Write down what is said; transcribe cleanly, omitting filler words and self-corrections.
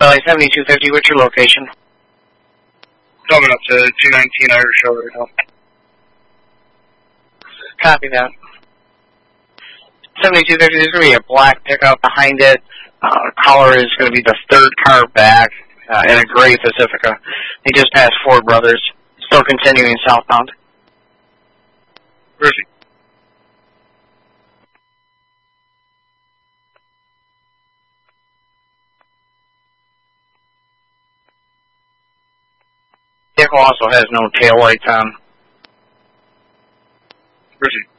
Belly 7250, what's your location? Coming up to 219 Irish Road right now. Copy that. 7250, there's going to be a black pickup behind it. Caller is going to be the third car back in a gray Pacifica. He just passed Ford Brothers. Still continuing southbound. Where is he? Vehicle also has no tail lights on. Where is he?